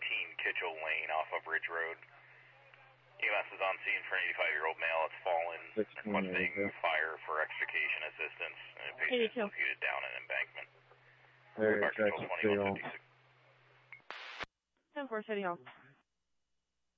Kitchell Lane off of Ridge Road. EMS is on scene for an 85-year-old male that's fallen, requesting fire for extrication assistance. Patient is located down an embankment. Fire control 2156. 10-4, City Hall.